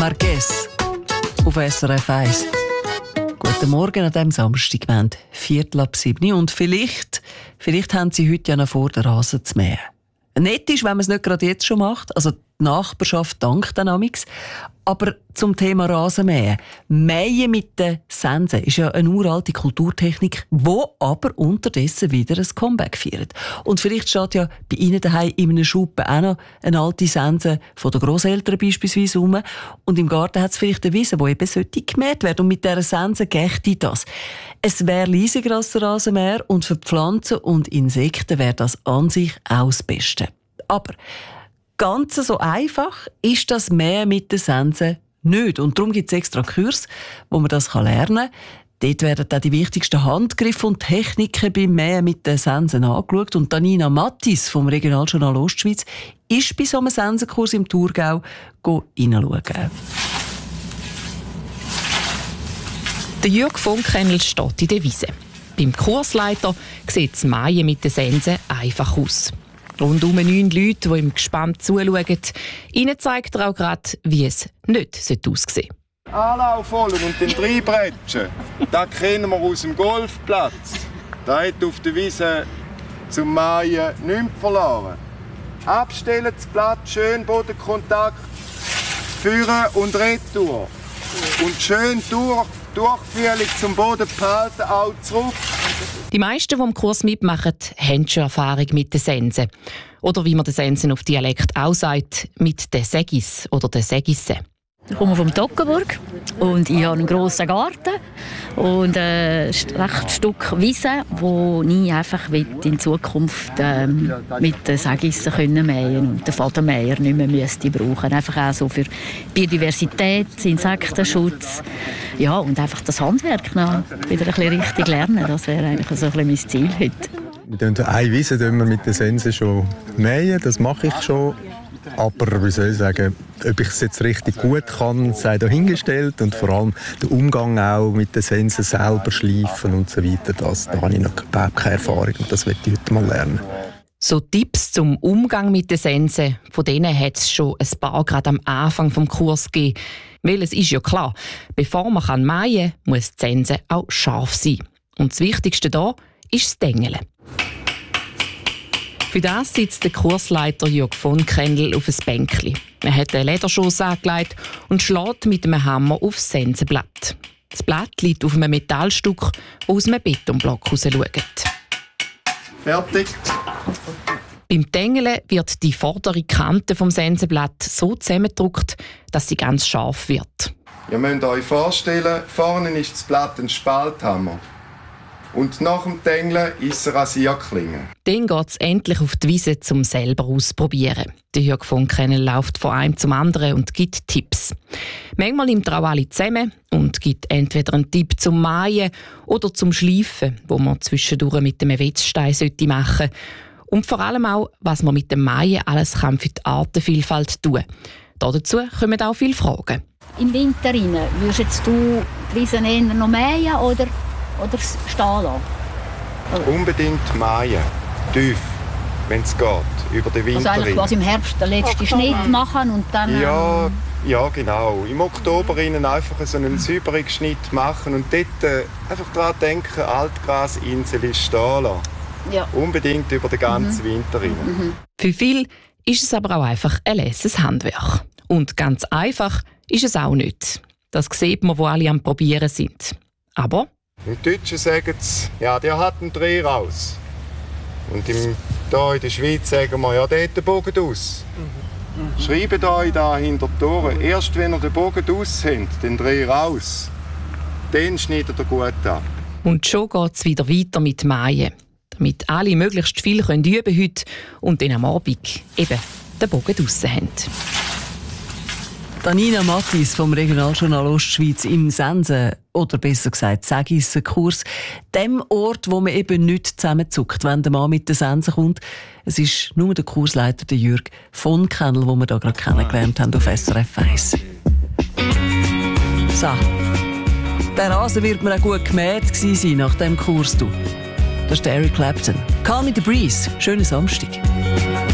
Marquez auf SRF 1. Guten Morgen an diesem Samstag, wir haben 6:45 und vielleicht haben Sie heute ja noch vor, den Rasen zu mähen. Nett ist, wenn man es nicht gerade jetzt schon macht, also die Nachbarschaft dankt dann amigs. Aber zum Thema Rasenmähen. Mähen mit den Sensen ist ja eine uralte Kulturtechnik, die aber unterdessen wieder ein Comeback feiert. Und vielleicht steht ja bei Ihnen daheim in einem Schuppen auch noch eine alte Sense von den Grosseltern beispielsweise rum. Und im Garten hat es vielleicht eine Wiese, die eben gemäht werden. Und mit dieser Sense gächte das. Es wäre leisiger als der Rasenmäher und für Pflanzen und Insekten wäre das an sich auch das Beste. Aber ganz so einfach ist das Mähen mit den Sensen nicht. Und darum gibt es extra Kurs, wo man das lernen kann. Dort werden auch die wichtigsten Handgriffe und Techniken beim Mähen mit den Sensen angeschaut. Und Nina Mattis vom Regionaljournal Ostschweiz ist bei so einem Sensenkurs im Thurgau hineinschauen. Der Jürg von Kennel steht in der Wiese. Beim Kursleiter sieht das Mähen mit den Sensen einfach aus. Rundum 9 Leute, die ihm gespannt zuschauen. Ihnen zeigt er auch gerade, wie es nicht aussehen sollte. Anlauffolgen und den Dreibretschen, das kennen wir aus dem Golfplatz. Da hat auf der Wiese zum Mähen nichts verloren. Abstellen das Blatt, schön Bodenkontakt, führen und retour. Und schön Durchführung zum Boden behalten, auch zurück. Die meisten, die im Kurs mitmachen, haben schon Erfahrung mit den Sensen. Oder wie man den Sensen auf Dialekt auch sagt, mit den Segis oder den Segissen. Ich komme vom Toggenburg und ich habe einen grossen Garten und ein rechtes Stück Wiese, wo ich einfach in Zukunft mit den Segissen mähen und den Fadenmäher nicht mehr müsste brauchen. Einfach auch so für Biodiversität, Insektenschutz, ja, und einfach das Handwerk noch wieder ein bisschen richtig lernen. Das wäre eigentlich so ein bisschen mein Ziel heute. Eine Wiese mit den Sensen schon mähen, das mache ich schon. Aber wie soll ich sagen, ob ich es jetzt richtig gut kann, sei dahingestellt. Und vor allem der Umgang auch mit den Sensen selber schleifen und so weiter, da habe ich noch überhaupt keine Erfahrung und das möchte ich heute mal lernen. So Tipps zum Umgang mit den Sensen, von denen hat es schon ein paar gerade am Anfang des Kurs gegeben. Weil es ist ja klar, bevor man mähen kann, muss die Sense auch scharf sein. Und das Wichtigste hier ist das Dengeln. Für das sitzt der Kursleiter Jürg von Kennel auf ein Bänkchen. Er hat eine Lederschoss angelegt und schlägt mit einem Hammer auf das Sensenblatt. Das Blatt liegt auf einem Metallstück, das aus einem Betonblock herausschaut. Fertig. Beim Dengeln wird die vordere Kante vom Sensenblatt so zusammengedrückt, dass sie ganz scharf wird. Ihr müsst euch vorstellen, vorne ist das Blatt ein Spalthammer. Und nach dem Dengeln ist eine Rasierklinge. Dann geht es endlich auf die Wiese, um selber auszuprobieren. Der Jürg von Kennel läuft von einem zum anderen und gibt Tipps. Manchmal nimmt er auch alle zusammen und gibt entweder einen Tipp zum Mähen oder zum Schleifen, wo man zwischendurch mit dem Wetzstein machen sollte. Und vor allem auch, was man mit dem Mähen alles kann für die Artenvielfalt tun kann. Dazu kommen auch viele Fragen. Im Winter würdest du die Wiese eher noch mähen oder stehen lassen? Unbedingt mähen. Tief, wenn es geht, über den Winter. Also eigentlich quasi im Herbst den letzten Schnitt machen und dann... Ja, genau. Im Oktober einfach so einen sauberen Schnitt machen und dort einfach daran denken, Altgrasinsel ist stehen lassen. Ja. Unbedingt über den ganzen Winter rein. Für viele ist es aber auch einfach ein lässiges Handwerk. Und ganz einfach ist es auch nicht. Das sieht man, wo alle am Probieren sind. Aber im Deutschen sagen sie, ja, der hat einen Dreh raus. Und hier in der Schweiz sagen wir, ja, der hat den Bogen aus. Schreibt euch da hinter die Tore, erst wenn ihr den Bogen aus habt, den Dreh raus, dann schneidet ihr gut an. Und schon geht es wieder weiter mit Mähen. Damit alle möglichst viel üben können heute und dann am Abend eben den Bogen draussen haben. Nina Mattis vom Regionaljournal Ostschweiz im Sensen, oder besser gesagt Segissen-Kurs, dem Ort, wo man eben nicht zusammenzuckt, wenn der Mann mit den Sensen kommt. Es ist nur der Kursleiter, der Jürg von Kennel, den wir hier gerade kennengelernt haben auf SRF 1. So, der Rasen wird mir auch gut gemäht gewesen sein nach diesem Kurs. Das ist Eric Clapton. Call me the breeze. Schönen Samstag.